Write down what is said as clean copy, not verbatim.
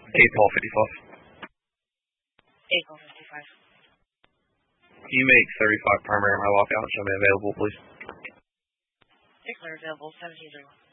call 55. 8 call 55. Can you make 35 primary my lockout and show me available, please? Declare available 17-0.